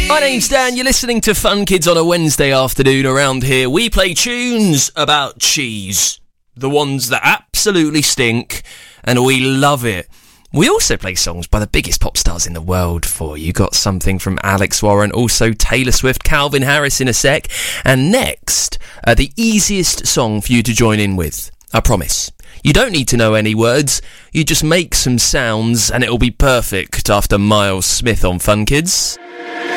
My name's Dan, you're listening to Fun Kids on a Wednesday afternoon. Around here we play tunes about cheese, the ones that absolutely stink, and we love it. We also play songs by the biggest pop stars in the world for you. Got something from Alex Warren, also Taylor Swift, Calvin Harris in a sec, and next, the easiest song for you to join in with, I promise. You don't need to know any words, you just make some sounds and it'll be perfect after Miles Smith on Fun Kids.